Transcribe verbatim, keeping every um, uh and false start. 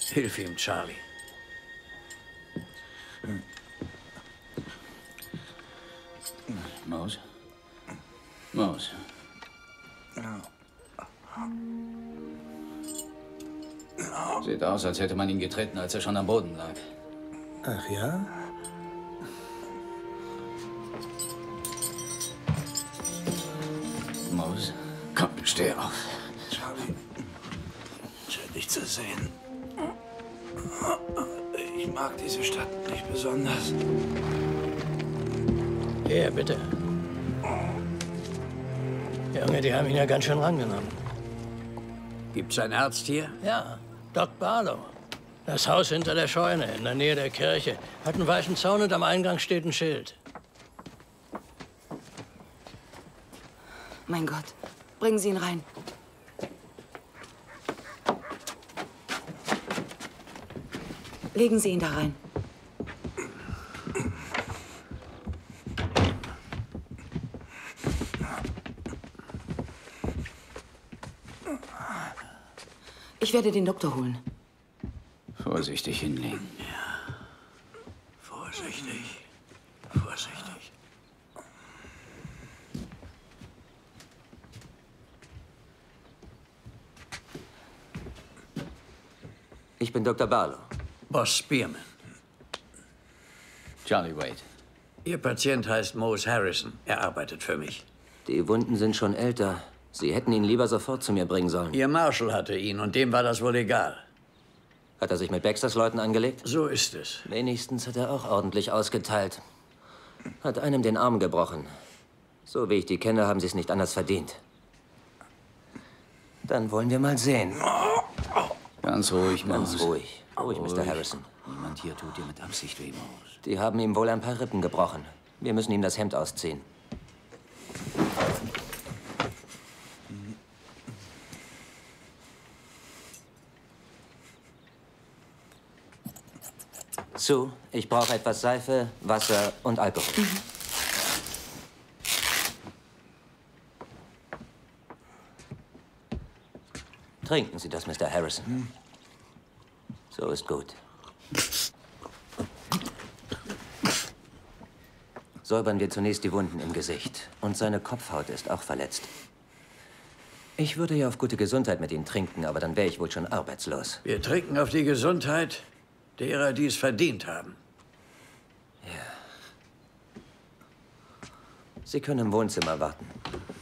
Hilf ihm, Charlie. Mose? Mose. Sieht aus, als hätte man ihn getreten, als er schon am Boden lag. Ach ja? Mose, komm, steh auf. Charlie, schön dich zu sehen. Ich mag diese Stadt nicht besonders. Hier, bitte. Junge, die haben ihn ja ganz schön rangenommen. Gibt's einen Arzt hier? Ja, Doc Barlow. Das Haus hinter der Scheune, in der Nähe der Kirche. Hat einen weichen Zaun und am Eingang steht ein Schild. Mein Gott, bringen Sie ihn rein. Legen Sie ihn da rein. Ich werde den Doktor holen. Vorsichtig hinlegen. Ja. Vorsichtig. Vorsichtig. Ich bin Doktor Barlow. Boss Spearman. Charlie Wade. Ihr Patient heißt Mose Harrison. Er arbeitet für mich. Die Wunden sind schon älter. Sie hätten ihn lieber sofort zu mir bringen sollen. Ihr Marshal hatte ihn und dem war das wohl egal. Hat er sich mit Baxters Leuten angelegt? So ist es. Wenigstens hat er auch ordentlich ausgeteilt. Hat einem den Arm gebrochen. So wie ich die kenne, haben sie es nicht anders verdient. Dann wollen wir mal sehen. Ganz ruhig, Mose. Ganz ruhig. Ruhig, Mister Harrison. Niemand hier tut dir mit Absicht weh, Mose. Die haben ihm wohl ein paar Rippen gebrochen. Wir müssen ihm das Hemd ausziehen. Sue, ich brauche etwas Seife, Wasser und Alkohol. Mhm. Trinken Sie das, Mister Harrison. Mhm. So ist gut. Säubern wir zunächst die Wunden im Gesicht. Und seine Kopfhaut ist auch verletzt. Ich würde ja auf gute Gesundheit mit Ihnen trinken, aber dann wäre ich wohl schon arbeitslos. Wir trinken auf die Gesundheit derer, die es verdient haben. Ja. Sie können im Wohnzimmer warten.